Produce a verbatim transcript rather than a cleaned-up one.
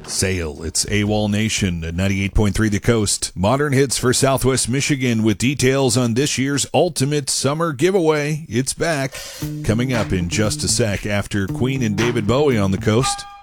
Sail. It's AWOL Nation at ninety-eight point three The Coast. Modern hits for Southwest Michigan with details on this year's Ultimate Summer Giveaway. It's back. Coming up in just a sec after Queen and David Bowie on the coast.